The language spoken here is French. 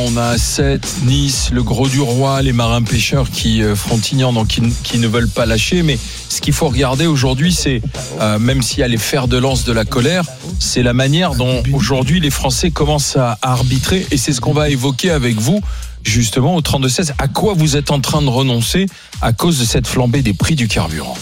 On a 7, Nice, le Gros du Roi, les marins pêcheurs qui Frontignan, donc qui ne veulent pas lâcher. Mais ce qu'il faut regarder aujourd'hui, c'est, même s'il y a les fers de lance de la colère, c'est la manière dont aujourd'hui les Français commencent à arbitrer. Et c'est ce qu'on va évoquer avec vous, justement, au 32-16. À quoi vous êtes en train de renoncer à cause de cette flambée des prix du carburant ?